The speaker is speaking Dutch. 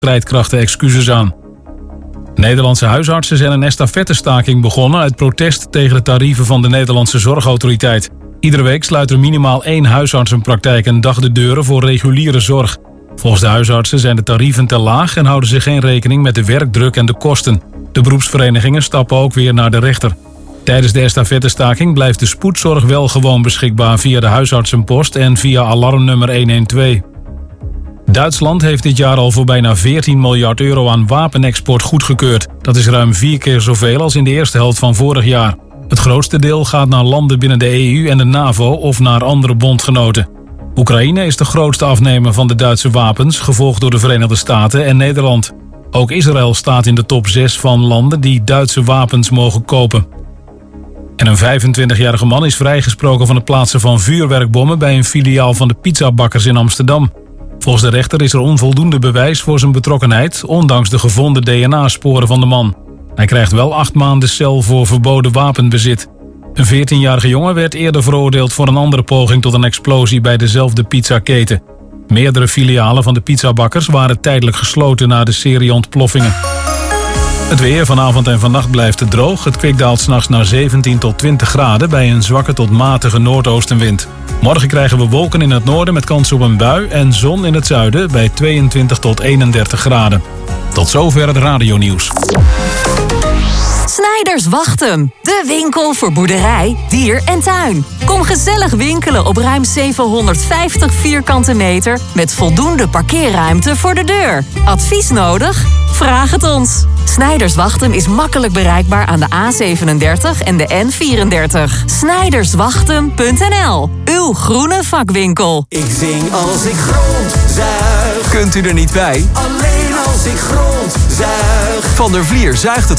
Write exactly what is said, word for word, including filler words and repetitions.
strijdkrachten excuses aan. Nederlandse huisartsen zijn een estafettestaking begonnen uit protest tegen de tarieven van de Nederlandse Zorgautoriteit. Iedere week sluit er minimaal één huisartsenpraktijk een dag de deuren voor reguliere zorg. Volgens de huisartsen zijn de tarieven te laag en houden ze geen rekening met de werkdruk en de kosten. De beroepsverenigingen stappen ook weer naar de rechter. Tijdens de estafettestaking blijft de spoedzorg wel gewoon beschikbaar via de huisartsenpost en via alarmnummer honderdtwaalf. Duitsland heeft dit jaar al voor bijna veertien miljard euro aan wapenexport goedgekeurd. Dat is ruim vier keer zoveel als in de eerste helft van vorig jaar. Het grootste deel gaat naar landen binnen de E U en de NAVO of naar andere bondgenoten. Oekraïne is de grootste afnemer van de Duitse wapens, gevolgd door de Verenigde Staten en Nederland. Ook Israël staat in de top zes van landen die Duitse wapens mogen kopen. En een vijfentwintigjarige man is vrijgesproken van het plaatsen van vuurwerkbommen bij een filiaal van de pizzabakkers in Amsterdam. Volgens de rechter is er onvoldoende bewijs voor zijn betrokkenheid, ondanks de gevonden D N A-sporen van de man. Hij krijgt wel acht maanden cel voor verboden wapenbezit. Een veertienjarige jongen werd eerder veroordeeld voor een andere poging tot een explosie bij dezelfde pizzaketen. Meerdere filialen van de pizzabakkers waren tijdelijk gesloten na de serie ontploffingen. Het weer vanavond en vannacht blijft het droog. Het kwik daalt 's nachts naar zeventien tot twintig graden bij een zwakke tot matige noordoostenwind. Morgen krijgen we wolken in het noorden met kans op een bui en zon in het zuiden bij tweeëntwintig tot eenendertig graden. Tot zover het radionieuws. Snijders Wachtem, de winkel voor boerderij, dier en tuin. Kom gezellig winkelen op ruim zevenhonderdvijftig vierkante meter met voldoende parkeerruimte voor de deur. Advies nodig? Vraag het ons. Snijders Wachtem is makkelijk bereikbaar aan de A zevenendertig en de N vierendertig. snijderswachtem punt n l, uw groene vakwinkel. Ik zing als ik grondzuig. Kunt u er niet bij? Alleen als ik grondzuig. Van der Vlier zuigt het